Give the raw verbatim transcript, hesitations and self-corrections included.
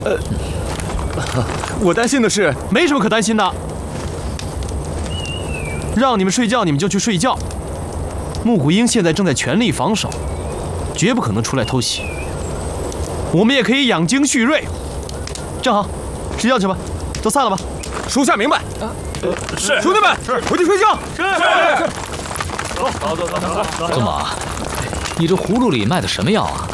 呃，我担心的是， 没什么可担心的。让你们睡觉，你们就去睡觉。木谷英现在正在全力防守，绝不可能出来偷袭。我们也可以养精蓄锐。正好，睡觉去吧，都散了吧。 属下明白。 是， 兄弟们，是回去睡觉。 是是。走走走走走走。 宗马，你这葫芦里卖的什么药啊？